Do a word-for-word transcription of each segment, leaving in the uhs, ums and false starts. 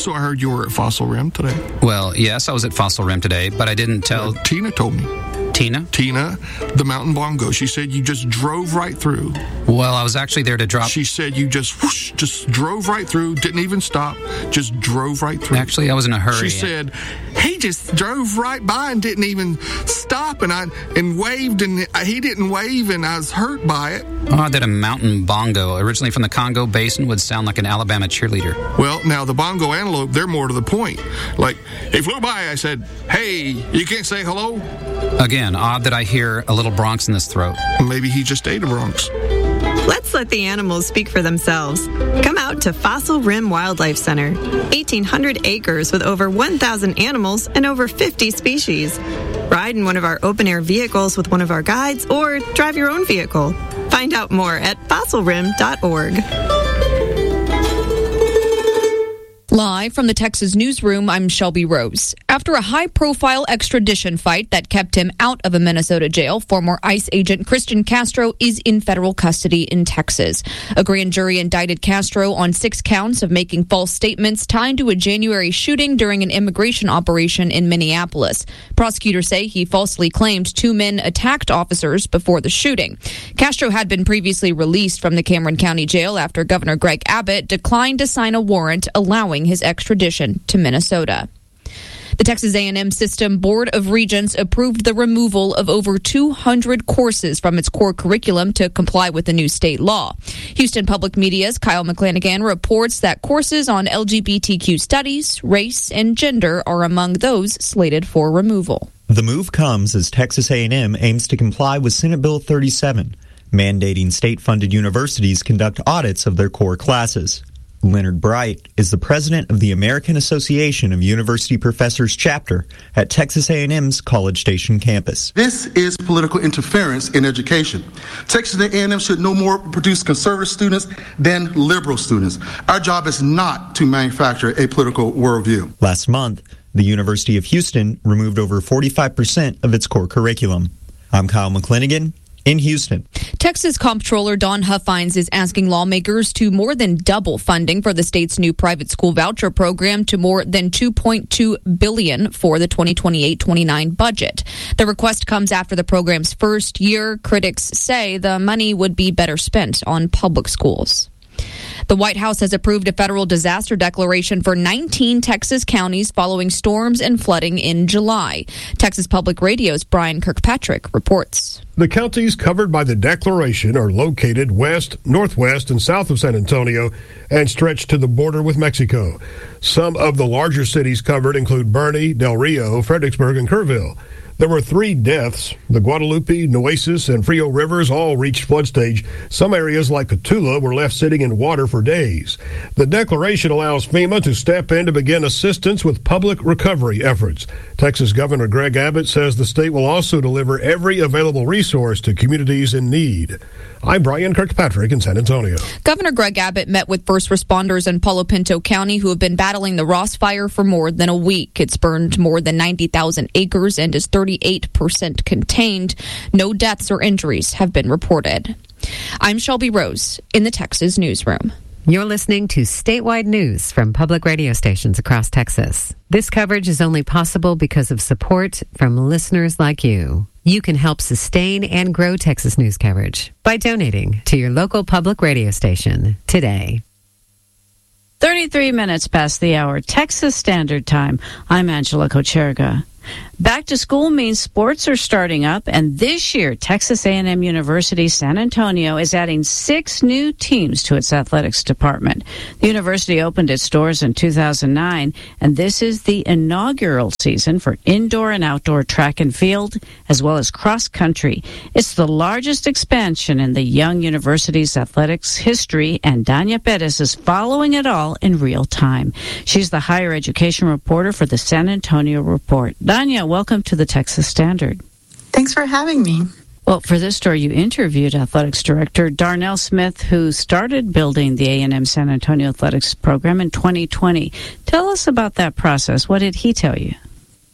So I heard you were at Fossil Rim today. Well, yes, I was at Fossil Rim today, but I didn't tell... Uh, Tina told me. Tina? Tina, the Mountain Bongo. She said you just drove right through. Well, I was actually there to drop... She said you just whoosh, just drove right through, didn't even stop, just drove right through. Actually, I was in a hurry. She said he just drove right by and didn't even stop, and I and waved, and he didn't wave, and I was hurt by it. Oh, that a Mountain Bongo, originally from the Congo Basin, would sound like an Alabama cheerleader. Well, now the bongo antelope, they're more to the point. Like, he flew by, I said, hey, you can't say hello? Again, odd that I hear a little Bronx in this throat. Maybe he just ate a Bronx. Let's let the animals speak for themselves. Come out to Fossil Rim Wildlife Center. eighteen hundred acres with over one thousand animals and over fifty species. Ride in one of our open-air vehicles with one of our guides or drive your own vehicle. Find out more at fossil rim dot org. Live from the Texas newsroom, I'm Shelby Rose. After a high-profile extradition fight that kept him out of a Minnesota jail, former ICE agent Christian Castro is in federal custody in Texas. A grand jury indicted Castro on six counts of making false statements tied to a January shooting during an immigration operation in Minneapolis. Prosecutors say he falsely claimed two men attacked officers before the shooting. Castro had been previously released from the Cameron County Jail after Governor Greg Abbott declined to sign a warrant allowing his extradition to Minnesota. The Texas A and M System Board of Regents approved the removal of over two hundred courses from its core curriculum to comply with the new state law. Houston Public Media's Kyle McClanagan reports that courses on L G B T Q studies, race, and gender are among those slated for removal. The move comes as Texas A and M aims to comply with Senate Bill thirty-seven, mandating state-funded universities conduct audits of their core classes. Leonard Bright is the president of the American Association of University Professors chapter at Texas A and M's College Station campus. This is political interference in education. Texas A and M should no more produce conservative students than liberal students. Our job is not to manufacture a political worldview. Last month, the University of Houston removed over forty-five percent of its core curriculum. I'm Kyle McClanagan in Houston. Texas Comptroller Dawn Huffines is asking lawmakers to more than double funding for the state's new private school voucher program to more than two point two billion dollars for the twenty twenty-eight twenty-nine budget. The request comes after the program's first year. Critics say the money would be better spent on public schools. The White House has approved a federal disaster declaration for nineteen Texas counties following storms and flooding in July. Texas Public Radio's Brian Kirkpatrick reports. The counties covered by the declaration are located west, northwest, and south of San Antonio and stretch to the border with Mexico. Some of the larger cities covered include Bernie, Del Rio, Fredericksburg, and Kerrville. There were three deaths. The Guadalupe, Nueces, and Frio rivers all reached flood stage. Some areas like Cotulla were left sitting in water for days. The declaration allows FEMA to step in to begin assistance with public recovery efforts. Texas Governor Greg Abbott says the state will also deliver every available resource to communities in need. I'm Brian Kirkpatrick in San Antonio. Governor Greg Abbott met with first responders in Palo Pinto County who have been battling the Ross Fire for more than a week. It's burned more than ninety thousand acres and is thirty-eight percent contained. No deaths or injuries have been reported. I'm Shelby Rose in the Texas newsroom. You're listening to statewide news from public radio stations across Texas. This coverage is only possible because of support from listeners like you. You can help sustain and grow Texas news coverage by donating to your local public radio station today. thirty-three minutes past the hour, Texas Standard Time. I'm Angela Kocherga. Back to school means sports are starting up, and this year, Texas A and M University San Antonio is adding six new teams to its athletics department. The university opened its doors in two thousand nine, and this is the inaugural season for indoor and outdoor track and field, as well as cross country. It's the largest expansion in the young university's athletics history, and Danya Perez is following it all in real time. She's the higher education reporter for the San Antonio Report. Danya, welcome to the Texas Standard. Thanks for having me. Well, for this story, you interviewed athletics director Darnell Smith, who started building the A and M San Antonio athletics program in twenty twenty. Tell us about that process. What did he tell you?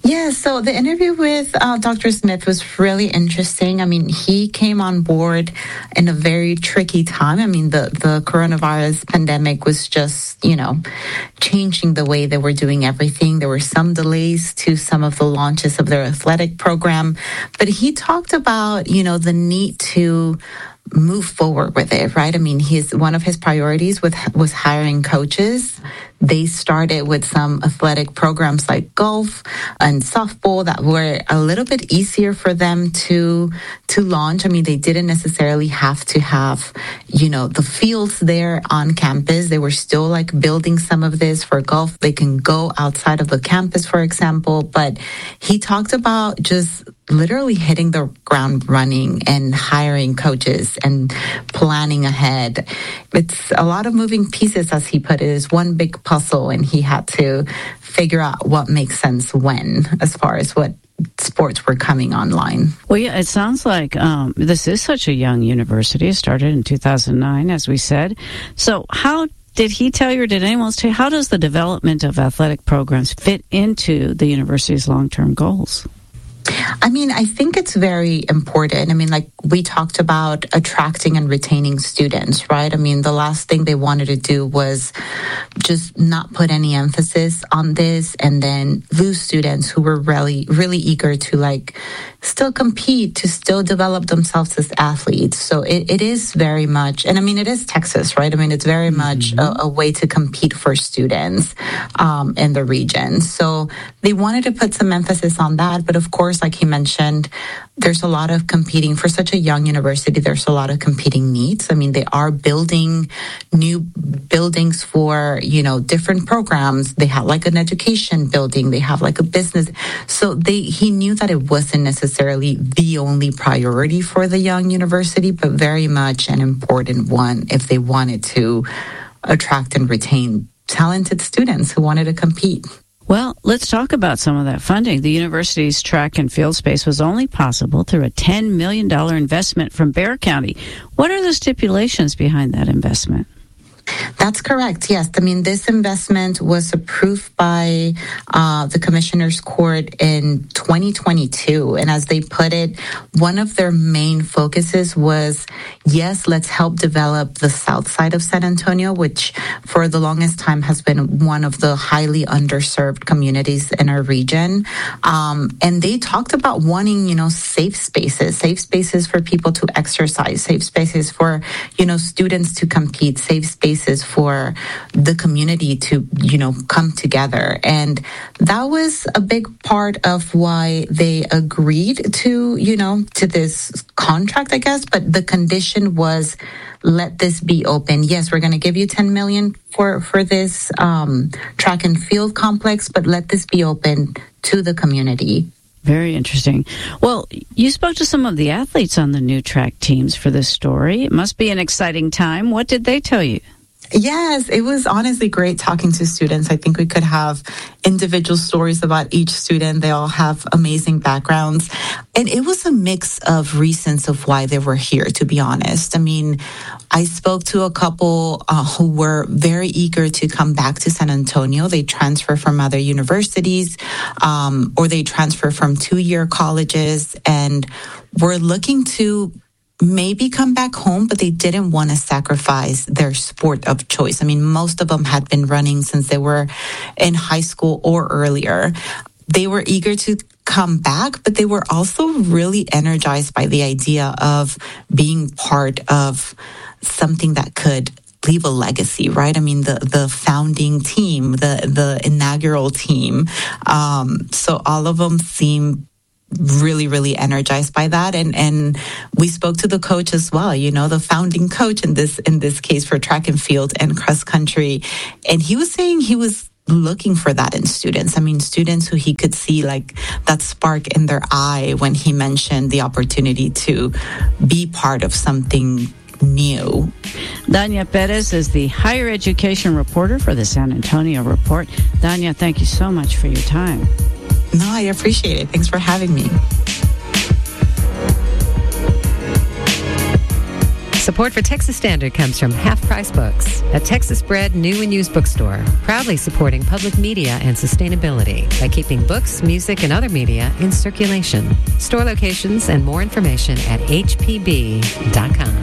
Yeah, so the interview with uh, Doctor Smith was really interesting. I mean, he came on board in a very tricky time. I mean, the, the coronavirus pandemic was just, you know, changing the way they were doing everything. There were some delays to some of the launches of their athletic program. But he talked about, you know, the need to move forward with it, right? I mean, his one of his priorities with, was hiring coaches. They started with some athletic programs like golf and softball that were a little bit easier for them to to launch. I mean, they didn't necessarily have to have, you know, the fields there on campus. They were still like building some of this for golf. They can go outside of the campus, for example. But he talked about just literally hitting the ground running and hiring coaches and planning ahead. It's a lot of moving pieces, as he put it. It's one big puzzle, and he had to figure out what makes sense when, as far as what sports were coming online. Well, yeah, it sounds like um, this is such a young university. It started in two thousand nine, as we said. So how did he tell you, or did anyone else tell you, how does the development of athletic programs fit into the university's long-term goals? I mean, I think it's very important. I mean, like we talked about attracting and retaining students, right? I mean, the last thing they wanted to do was just not put any emphasis on this and then lose students who were really, really eager to like still compete, to still develop themselves as athletes. So it, it is very much, and I mean, it is Texas, right? I mean, it's very much mm-hmm. a, a way to compete for students um, in the region. So they wanted to put some emphasis on that. But of course, like he mentioned, there's a lot of competing for such a young university. There's a lot of competing needs. I mean, they are building new buildings for, you know, different programs. They have like an education building. They have like a business. So they, he knew that it wasn't necessarily the only priority for the young university, but very much an important one if they wanted to attract and retain talented students who wanted to compete. Well, let's talk about some of that funding. The university's track and field space was only possible through a ten million dollars investment from Bexar County. What are the stipulations behind that investment? That's correct. Yes. I mean, this investment was approved by uh, the Commissioner's Court in twenty twenty-two. And as they put it, one of their main focuses was, yes, let's help develop the south side of San Antonio, which for the longest time has been one of the highly underserved communities in our region. Um, and they talked about wanting, you know, safe spaces, safe spaces for people to exercise, safe spaces for, you know, students to compete, safe spaces for the community to, you know, come together. And that was a big part of why they agreed to, you know, to this contract, I guess. But the condition was, let this be open. Yes, we're going to give you ten million dollars for, for this um, track and field complex, but let this be open to the community. Very interesting. Well, you spoke to some of the athletes on the new track teams for this story. It must be an exciting time. What did they tell you? Yes, it was honestly great talking to students. I think we could have individual stories about each student. They all have amazing backgrounds. And it was a mix of reasons of why they were here, to be honest. I mean, I spoke to a couple uh, who were very eager to come back to San Antonio. They transfer from other universities um, or they transfer from two-year colleges and were looking to maybe come back home, but they didn't want to sacrifice their sport of choice. I mean, most of them had been running since they were in high school or earlier. They were eager to come back, but they were also really energized by the idea of being part of something that could leave a legacy, right? I mean, the, the founding team, the, the inaugural team. Um, so all of them seem really, really energized by that. And, and we spoke to the coach as well, you know, the founding coach in this, in this case for track and field and cross country. And he was saying he was looking for that in students. I mean, students who he could see like that spark in their eye when he mentioned the opportunity to be part of something new. Dania Perez is the higher education reporter for the San Antonio Report. Dania, thank you so much for your time. No, I appreciate it. Thanks for having me. Support for Texas Standard comes from Half Price Books, a Texas-bred new and used bookstore, proudly supporting public media and sustainability by keeping books, music, and other media in circulation. Store locations and more information at h p b dot com.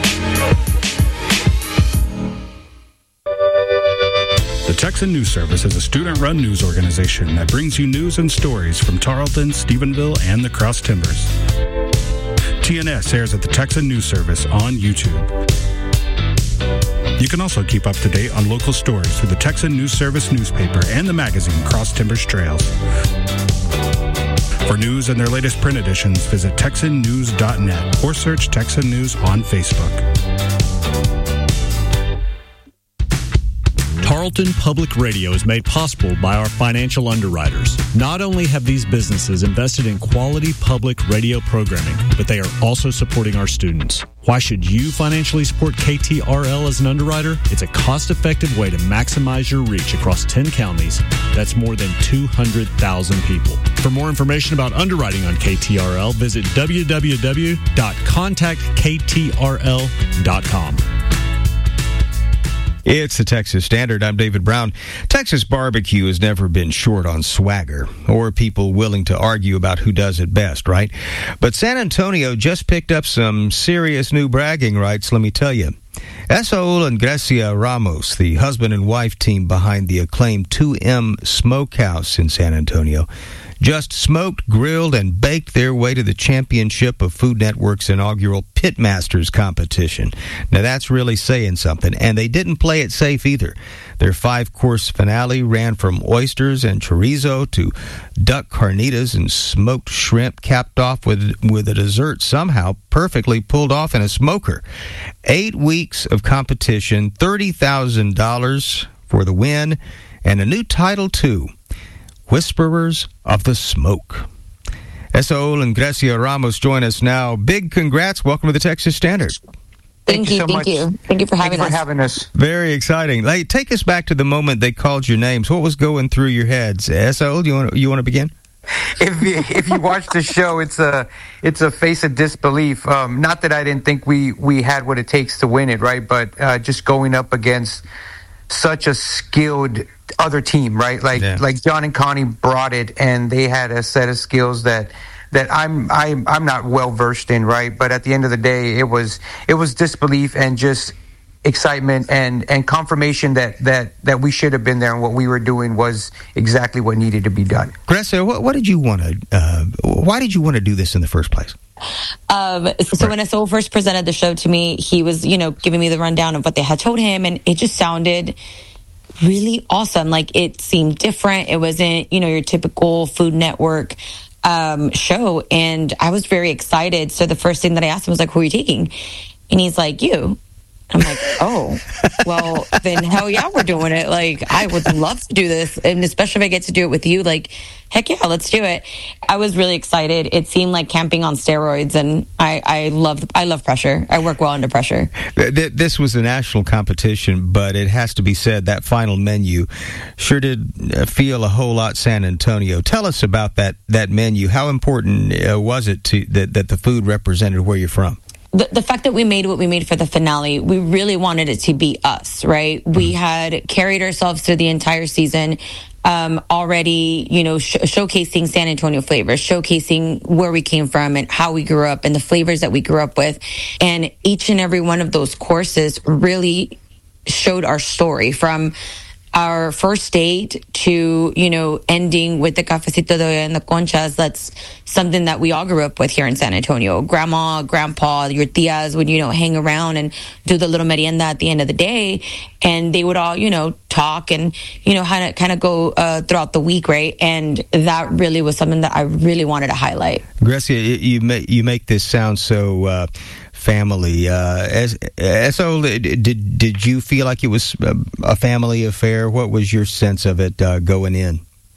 The Texan News Service is a student-run news organization that brings you news and stories from Tarleton, Stephenville, and the Cross Timbers. T N S airs at the Texan News Service on YouTube. You can also keep up to date on local stories through the Texan News Service newspaper and the magazine Cross Timbers Trails. For news and their latest print editions, visit texan news dot net or search Texan News on Facebook. Tarleton Public Radio is made possible by our financial underwriters. Not only have these businesses invested in quality public radio programming, but they are also supporting our students. Why should you financially support K T R L as an underwriter? It's a cost-effective way to maximize your reach across ten counties. That's more than two hundred thousand people. For more information about underwriting on K T R L, visit w w w dot contact k t r l dot com. It's the Texas Standard. I'm David Brown. Texas barbecue has never been short on swagger or people willing to argue about who does it best, right? But San Antonio just picked up some serious new bragging rights, let me tell you. Esaul and Grecia Ramos, the husband and wife team behind the acclaimed two M Smokehouse in San Antonio, just smoked, grilled, and baked their way to the championship of Food Network's inaugural Pitmasters competition. Now, that's really saying something, and they didn't play it safe either. Their five-course finale ran from oysters and chorizo to duck carnitas and smoked shrimp, capped off with, with a dessert somehow perfectly pulled off in a smoker. Eight weeks of competition, thirty thousand dollars for the win, and a new title, too. Whisperers of the Smoke. Esaul and Grecia Ramos join us now. Big congrats. Welcome to the Texas Standard. Thank, thank you, you so thank much. you. Thank you for having thank you us. for having us. Very exciting. Hey, take us back to the moment they called your names. What was going through your heads? Esaul, you want you want to begin? If you, if you watch the show, it's a it's a face of disbelief. Um, not that I didn't think we, we had what it takes to win it, right? But uh, just going up against such a skilled other team, right? Like yeah. like John and Connie brought it, and they had a set of skills that that I'm I'm I'm not well versed in, right? But at the end of the day, it was it was disbelief and just excitement and, and confirmation that, that, that we should have been there, and what we were doing was exactly what needed to be done. Grecia, what, what did you want to? Uh, why did you want to do this in the first place? Um, so right. when Esaul first presented the show to me, he was, you know, giving me the rundown of what they had told him, and it just sounded really awesome. Like, it seemed different. It wasn't, you know, your typical Food Network um, show, and I was very excited. So the first thing that I asked him was like, "Who are you taking?" And he's like, "You." I'm like, oh, well, then hell yeah, we're doing it. Like, I would love to do this. And especially if I get to do it with you, like, heck yeah, let's do it. I was really excited. It seemed like camping on steroids, and I, I love I love pressure. I work well under pressure. This was a national competition, but it has to be said that final menu sure did feel a whole lot San Antonio. Tell us about that, that menu. How important uh, was it to that, that the food represented where you're from? The, the fact that we made what we made for the finale, we really wanted it to be us, right? Mm-hmm. We had carried ourselves through the entire season, um, already, you know, sh- showcasing San Antonio flavors, showcasing where we came from and how we grew up and the flavors that we grew up with. And each and every one of those courses really showed our story, from our first date to, you know, ending with the cafecito de olla and the conchas. That's something that we all grew up with here in San Antonio. Grandma, grandpa, your tias would, you know, hang around and do the little merienda at the end of the day. And they would all, you know, talk and, you know, kind of kind of go uh, throughout the week, right? And that really was something that I really wanted to highlight. Grecia, you make, you make this sound so... Uh, family. Uh, as, so did did you feel like it was a family affair? What was your sense of it uh, going in?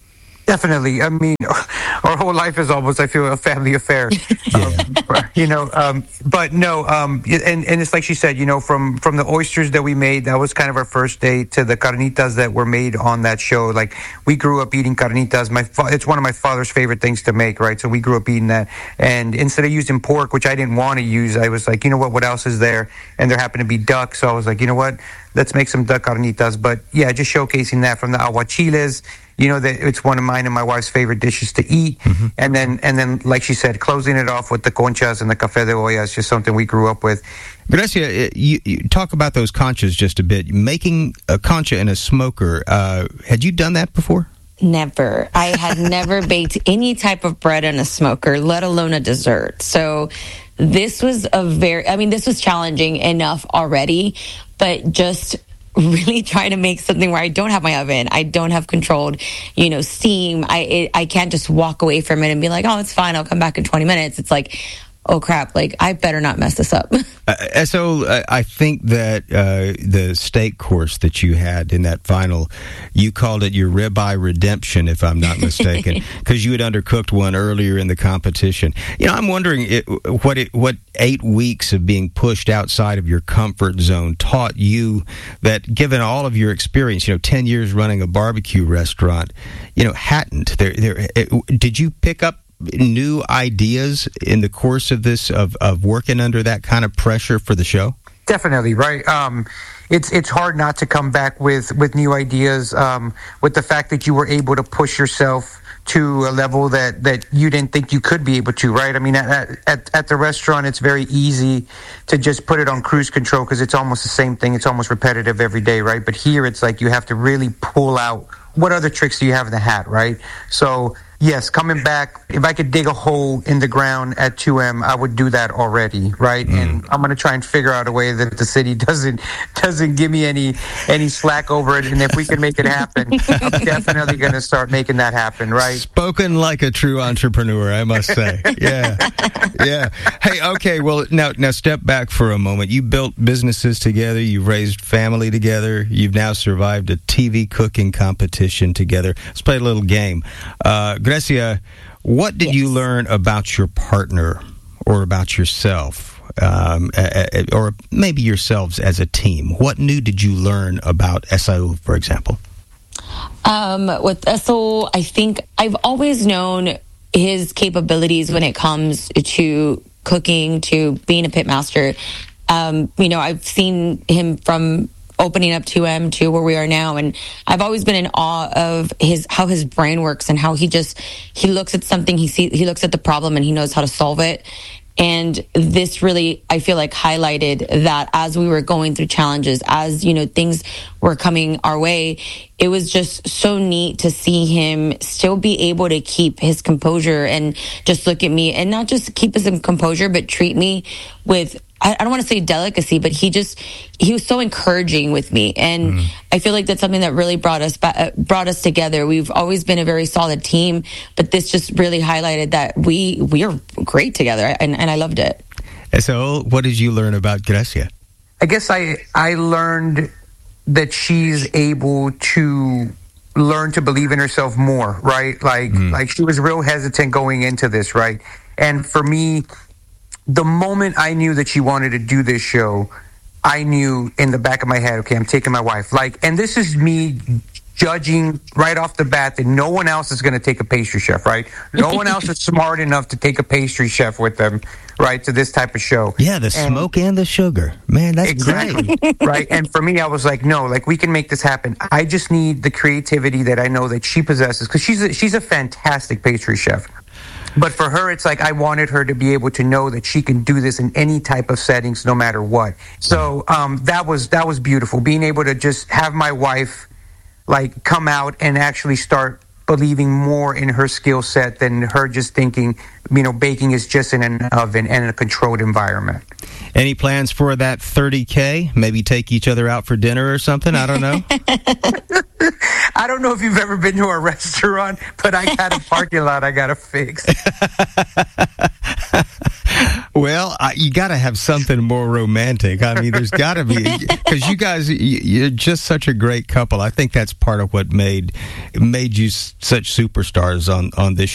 Definitely. I mean, our whole life is almost, I feel, a family affair. um, you know, um, but no, um, and, and it's like she said, you know, from, from the oysters that we made, that was kind of our first day, to the carnitas that were made on that show. Like, we grew up eating carnitas. My fa- It's one of my father's favorite things to make, right? So we grew up eating that. And instead of using pork, which I didn't want to use, I was like, you know what, what else is there? And there happened to be duck. So I was like, you know what, let's make some duck carnitas. But yeah, just showcasing that from the aguachiles. You know, that it's one of mine and my wife's favorite dishes to eat. Mm-hmm. And then, and then, like she said, closing it off with the conchas and the café de olla is just something we grew up with. Gracia, you, you talk about those conchas just a bit. Making a concha in a smoker, uh, had you done that before? Never. I had never baked any type of bread in a smoker, let alone a dessert. So this was a very, I mean, this was challenging enough already, but just really trying to make something where I don't have my oven, I don't have controlled, you know, steam. I it, I can't just walk away from it and be like, oh, it's fine, I'll come back in twenty minutes. It's like, oh crap, like I better not mess this up. uh, so uh, I think that uh, the steak course that you had in that final, you called it your ribeye redemption, if I'm not mistaken, because you had undercooked one earlier in the competition. You know, I'm wondering it, what it, what eight weeks of being pushed outside of your comfort zone taught you, that given all of your experience, you know, ten years running a barbecue restaurant, you know, hadn't there, there it, did you pick up new ideas in the course of this, of, of working under that kind of pressure for the show? Definitely, right. Um, it's it's hard not to come back with, with new ideas, um, with the fact that you were able to push yourself to a level that, that you didn't think you could be able to, right? I mean, at, at, at the restaurant, it's very easy to just put it on cruise control because it's almost the same thing. It's almost repetitive every day, right? But here, it's like you have to really pull out, what other tricks do you have in the hat, right? So yes, coming back, if I could dig a hole in the ground at two M, I would do that already, right? Mm. And I'm going to try and figure out a way that the city doesn't doesn't give me any any slack over it. And if we can make it happen, I'm definitely going to start making that happen, right? Spoken like a true entrepreneur, I must say. Yeah, yeah. Hey, okay. Well, now now step back for a moment. You built businesses together. You've raised family together. You've now survived a T V cooking competition together. Let's play a little game. Uh, Gracia, what did yes. you learn about your partner or about yourself, um, or maybe yourselves as a team? What new did you learn about Esaú, for example? Um, with Esaú, I think I've always known his capabilities when it comes to cooking, to being a pitmaster. Um, you know, I've seen him from opening up two M to where we are now, and I've always been in awe of his how his brain works and how he just he looks at something, he see he looks at the problem and he knows how to solve it. And this really, I feel like, highlighted that as we were going through challenges, as, you know, things were coming our way, it was just so neat to see him still be able to keep his composure and just look at me and not just keep his composure, but treat me with, I don't want to say delicacy, but he just, he was so encouraging with me. And mm. I feel like that's something that really brought us back, brought us together. We've always been a very solid team, but this just really highlighted that we, we are great together. And, and I loved it. So what did you learn about Gracia? I guess I, I learned that she's able to learn to believe in herself more, right? Like, mm. like she was real hesitant going into this, right? And for me, the moment I knew that she wanted to do this show, I knew in the back of my head, okay, I'm taking my wife. Like, and this is me judging right off the bat that no one else is going to take a pastry chef, right? No one else is smart enough to take a pastry chef with them, right, to this type of show. Yeah, the and smoke and the sugar. Man, that's exactly, great. Right? And for me, I was like, no, like, we can make this happen. I just need the creativity that I know that she possesses, because she's a, she's a fantastic pastry chef. But for her, it's like I wanted her to be able to know that she can do this in any type of settings, no matter what. So um, that was that was beautiful. Being able to just have my wife like come out and actually start believing more in her skill set than her just thinking, you know, baking is just in an oven and in a controlled environment. Any plans for that thirty K? Maybe take each other out for dinner or something? I don't know. I don't know if you've ever been to a restaurant, but I got a parking lot I got to fix. Well, I, you got to have something more romantic. I mean, there's got to be, because you guys, you're just such a great couple. I think that's part of what made made you such superstars on on this